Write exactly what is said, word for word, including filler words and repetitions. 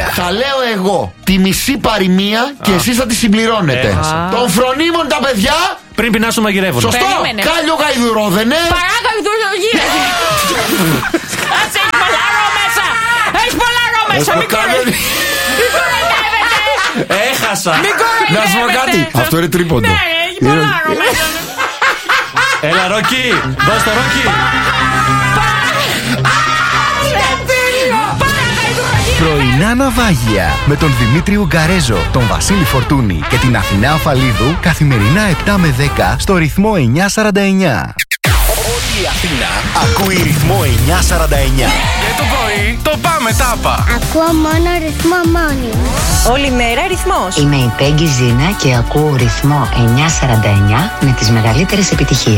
Θα λέω εγώ τη μισή παροιμία και εσείς θα τη συμπληρώνετε. Των φρονίμων τα παιδιά πριν πεινάσουν μαγειρεύουν. Σωστό. Κάλιο γαϊδουρόδενε. Παρά γαϊδουρογύρε. Ας έχει πολλά ρο μέσα. Έχει πολλά ρο μέσα. Μην κοροϊδεύετε. Έχασα. Μην κοροϊδεύετε. Να σου πω κάτι. Αυτό είναι τρίποντο. Ναι, έχει πολλά ρο μέσα. Έλα, Ρόκι. Δώσ' το Ρόκι. Πρωινά ναυάγια με τον Δημήτρη Ουγγαρέζο, τον Βασίλη Φορτούνη και την Αθηνά Αφαλίδου καθημερινά επτά με δέκα στο ρυθμό εννιά σαράντα εννιά. Όλη η Αθήνα ακούει ρυθμό εννιά σαράντα εννιά. Και το πρωί το πάμε τάπα. Ακούω μόνο ρυθμό μόνιμο. Όλη μέρα ρυθμός. Είμαι η Πέγγι Ζίνα και ακούω ρυθμό εννιά σαράντα εννιά με τις μεγαλύτερες επιτυχίες.